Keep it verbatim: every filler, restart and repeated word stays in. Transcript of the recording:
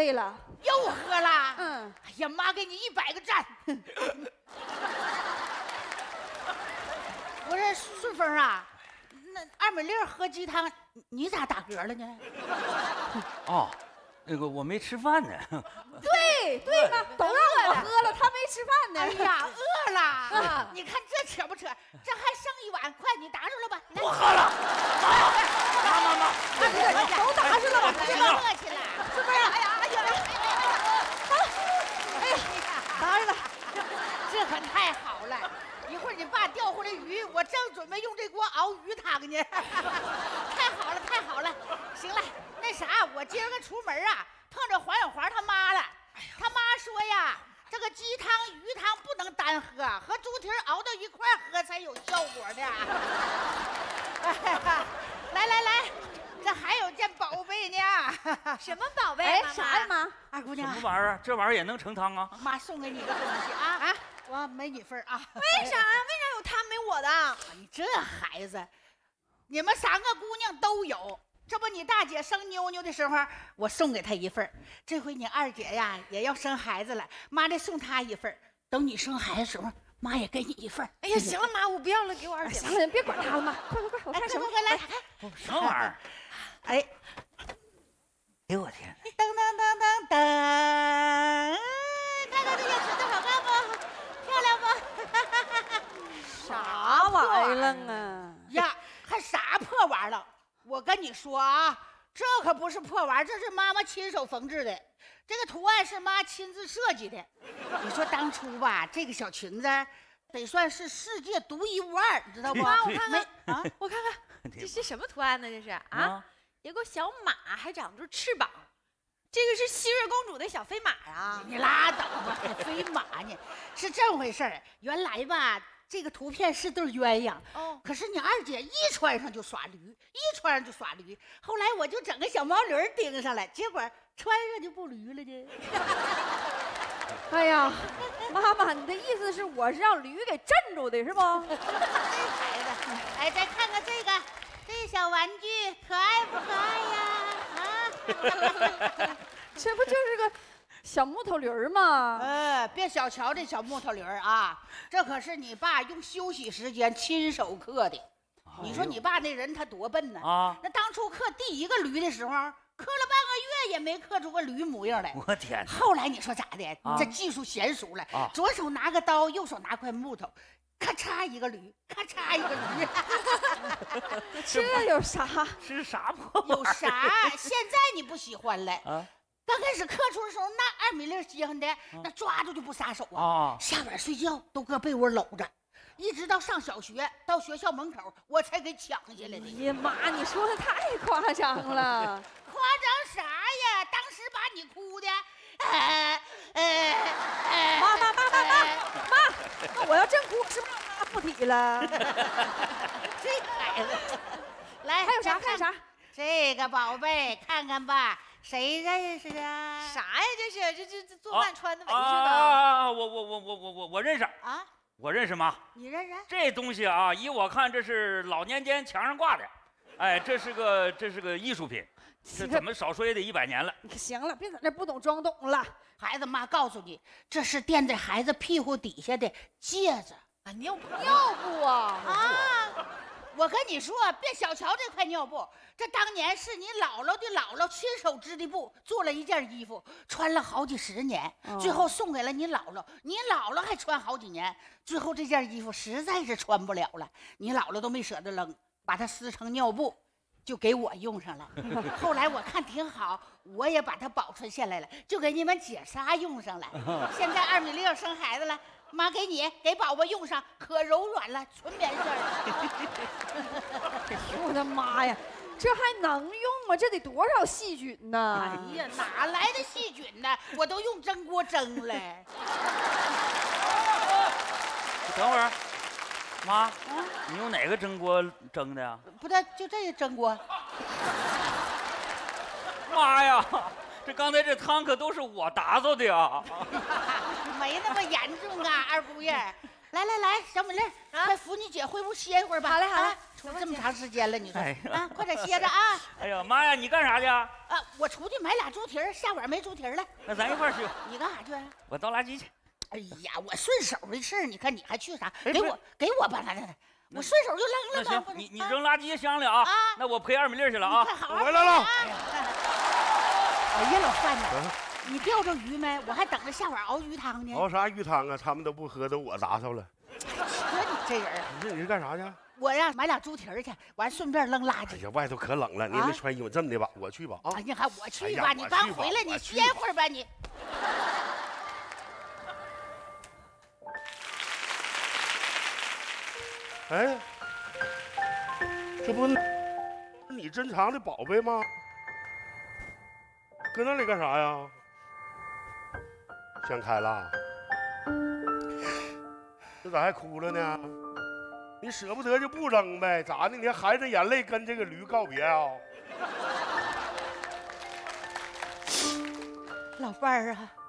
杯了。 又喝了？ 嗯。 哎呀妈，给你一百个赞！我说顺风啊，那二美丽喝鸡汤，你咋打嗝了呢？ 哦，那个我没吃饭呢。 对对嘛，都让我喝了，他没吃饭呢。 哎呀，饿了！啊、你看这扯不扯？这还剩一碗，快你打出来吧！ 不喝了。妈妈妈， 都打上了，我这个客气了， 是不是？哎呀哎呀哎呀，打上了， 这可太好了！一会儿你爸调回来鱼，我正准备用这锅熬鱼汤呢。太好了，太好了！行了，那啥，我今儿个出门啊，碰着黄小华他妈了。他妈说呀，这个鸡汤、鱼汤不能单喝，和猪蹄熬到一块喝才有效果的。来来来，这还有件宝贝呢。 什么宝贝？ 哎，啥呀妈？ 二姑娘， 什么玩意儿？这玩意儿也能成汤啊？ 妈送给你个东西啊啊！我没你份啊。 为啥？为啥有他没我的？ 你这孩子，你们三个姑娘都有。这不，你大姐生妞妞的时候，我送给她一份。这回你二姐呀也要生孩子了，妈得送她一份。等你生孩子的时候，妈也给你一份。 哎呀，行了，妈，我不要了，给我二姐。 行了，别管他了，妈，快快快，我看什么？ 快来， 什么玩意儿？ 哎， 哎呦我天！ 噔噔噔噔噔，看看这小裙子好看不？漂亮不？ 啥玩意儿啊？ 呀，还啥破玩意儿？我跟你说啊，这可不是破玩意儿，这是妈妈亲手缝制的。这个图案是妈亲自设计的。你说当初吧，这个小裙子得算是世界独一无二，你知道不？ 妈，我看看啊， 我看看，这是什么图案呢？这是啊， 啊有个小马，还长着翅膀。这个是希瑞公主的小飞马啊！ 你拉倒吧，还飞马呢？是这么回事儿。原来吧，这个图片是对鸳鸯， 哦， 可是你二姐一穿上就耍驴，一穿上就耍驴。后来我就整个小毛驴盯上了，结果穿上就不驴了呢。 哎呀，妈妈，你的意思是我是让驴给镇住的是不？ 孩子，哎，再看看这个，这小玩具可爱不可爱呀？啊， 这不就是个小木头驴儿吗？ 呃，别小瞧这小木头驴儿啊，这可是你爸用休息时间亲手刻的。你说你爸那人他多笨呢？ 啊！ 那当初刻第一个驴的时候，刻了半个月也没刻出个驴模样来。 我天！ 后来你说咋的？ 啊、 这技术娴熟了， 啊、 左手拿个刀，右手拿块木头，咔嚓一个驴，咔嚓一个驴。 这有啥？ 是啥破？ 有啥？现在你不喜欢了啊？刚开始刻出的时候，那二米粒稀罕的，那抓住就不撒手啊！ 啊下边睡觉都搁被窝搂着，一直到上小学，到学校门口我才给抢下来的。 哎呀妈，你说的太夸张了！ 夸张啥呀？当时把你哭的，呃呃呃， 妈妈妈妈妈妈，那我要真哭，是不是让妈附体了？ 这孩子，来， 还有啥？还有啥？ 这个宝贝，看看吧。谁认识啊？ 啥呀？这是这这这做饭穿的围裙啊的啊！我我我我我我我认识啊！ 我认识妈。 你认识？ 这东西啊，依我看，这是老年间墙上挂的。哎，这是个这是个艺术品，这怎么少说也得一百年了。 行了，别在那不懂装懂了。 孩子妈告诉你，这是垫在孩子屁股底下的戒指啊，尿布尿布啊啊！我跟你说，别小瞧这块尿布，这当年是你姥姥的姥姥亲手织的布，做了一件衣服，穿了好几十年，哦、最后送给了你姥姥，你姥姥还穿好几年，最后这件衣服实在是穿不了了，你姥姥都没舍得扔，把它撕成尿布，就给我用上了。后来我看挺好，我也把它保存下来了，就给你们姐仨用上了。现在二米六生孩子了。妈给你给宝宝用上，可柔软了，纯棉线我的妈呀，这还能用吗？这得多少细菌呢？ 哎呀，哪来的细菌呢？我都用蒸锅蒸了。 等会儿，妈，啊、你用哪个蒸锅蒸的呀？ 不对，就这蒸锅。 妈呀！这刚才这汤可都是我打造的呀， 没那么严重啊，二姑爷。 来来来，小美丽，快扶你姐回屋歇一会儿吧。 好嘞好嘞啊出这么长时间了，你说哎啊，快点歇着啊！ 哎呀妈呀，你干啥去啊？ 啊，我出去买俩猪蹄儿，下碗没猪蹄儿了。 那咱一块儿去。 你干啥去？ 我倒垃圾去。 哎呀，我顺手的事儿，你看你还去啥？ 哎不给我给我吧，来来来，我顺手就那扔了吧。 行，你你啊扔垃圾箱里啊。 啊那我陪二米粒去了啊。 你快好好我回来了啊哎呀，老范呐，你钓着鱼没？我还等着下碗熬鱼汤呢。 熬啥鱼汤啊？他们都不喝，都我打扫了。 说你这人啊， 你说你是干啥去？ 我呀买俩猪蹄儿去，完顺便扔垃圾。 哎呀，外头可冷了，你也没穿衣服。这么的吧，我去吧啊哎！呀，还我去哎呀吧，你我去吧刚回来，你我去歇一会儿吧，你。 哎，这不是你珍藏的宝贝吗？搁那里干啥呀？想开了？这咋还哭了呢？你舍不得就不扔呗，咋的？你还含着眼泪跟这个驴告别啊？ 老伴儿啊，